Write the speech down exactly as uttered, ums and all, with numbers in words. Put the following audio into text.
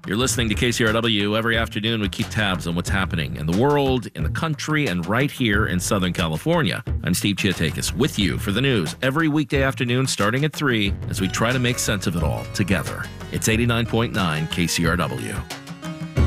You're listening to K C R W. Every afternoon, we keep tabs on what's happening in the world, in the country, and right here in Southern California. I'm Steve Chiatakis with you for the news every weekday afternoon starting at three as we try to make sense of it all together. It's eighty-nine point nine K C R W.